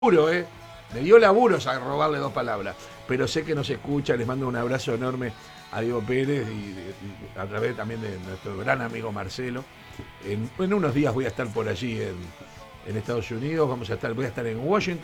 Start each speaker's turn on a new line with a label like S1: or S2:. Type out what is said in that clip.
S1: laburo, me dio laburo robarle 2 palabras, pero sé que nos escucha, les mando un abrazo enorme a Diego Pérez y a través también de nuestro gran amigo Marcelo. En unos días voy a estar por allí en Estados Unidos, voy a estar en Washington.